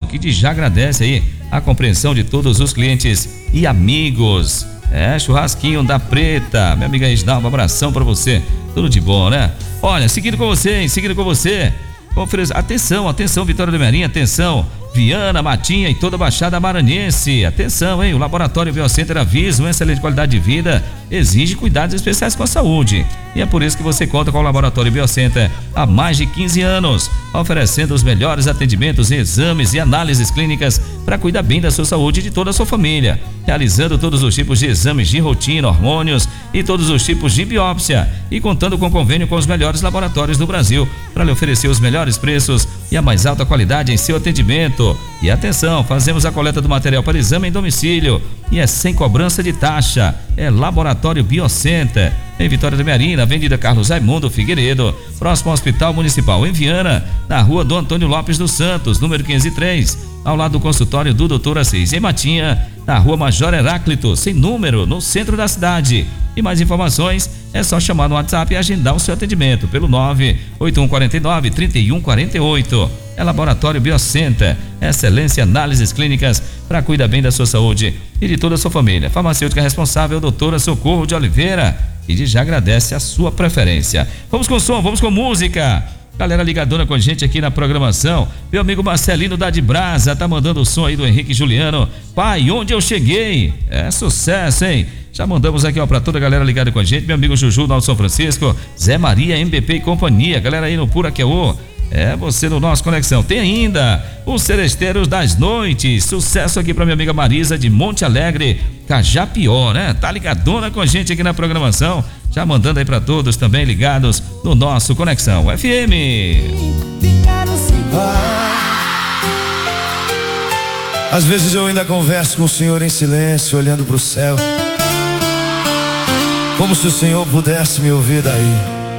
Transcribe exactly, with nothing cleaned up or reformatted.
que já agradece aí a compreensão de todos os clientes e amigos. É, churrasquinho da Preta, minha amiga Isnalva, abração pra você, tudo de bom, né? Olha, seguindo com você, hein? Seguindo com você, oferecer, atenção, atenção, Vitória do Mearim, atenção, Viana, Matinha e toda a Baixada Maranhense, atenção, hein? O Laboratório Biocenter avisa, uma excelente qualidade de vida exige cuidados especiais com a saúde, e é por isso que você conta com o Laboratório Biocenter há mais de quinze anos, oferecendo os melhores atendimentos, exames e análises clínicas para cuidar bem da sua saúde e de toda a sua família, realizando todos os tipos de exames de rotina, hormônios e todos os tipos de biópsia, e contando com convênio com os melhores laboratórios do Brasil para lhe oferecer os melhores preços e a mais alta qualidade em seu atendimento. E atenção, fazemos a coleta do material para exame em domicílio e é sem cobrança de taxa. É Laboratório Biocenter, em Vitória do Mearim, na Avenida Carlos Raimundo Figueiredo, próximo ao Hospital Municipal, em Viana, na Rua do Antônio Lopes dos Santos, número quinhentos e três, ao lado do consultório do doutor Assis. Em Matinha, na Rua Major Heráclito, sem número, no centro da cidade. E mais informações é só chamar no WhatsApp e agendar o seu atendimento pelo nove oito um quatro nove, três um quatro oito. É Laboratório Biocenter, excelência em análises clínicas para cuidar bem da sua saúde e de toda a sua família. Farmacêutica responsável, doutora Socorro de Oliveira, e já agradece a sua preferência. Vamos com som, vamos com música. Galera ligadona com a gente aqui na programação. Meu amigo Marcelino da de Brasa tá mandando o som aí do Henrique Juliano. Pai, onde eu cheguei? É sucesso, hein? Já mandamos aqui, ó, pra toda a galera ligada com a gente. Meu amigo Juju do Alto São Francisco, Zé Maria, M B P e companhia. Galera aí no Pura Que O. É você no nosso Conexão. Tem ainda os Seresteiros das Noites. Sucesso aqui pra minha amiga Marisa de Monte Alegre, Cajapió, né? Tá ligadona com a gente aqui na programação. Já mandando aí pra todos também ligados no nosso Conexão F M. Ah, às vezes eu ainda converso com o Senhor em silêncio, olhando pro céu, como se o Senhor pudesse me ouvir daí.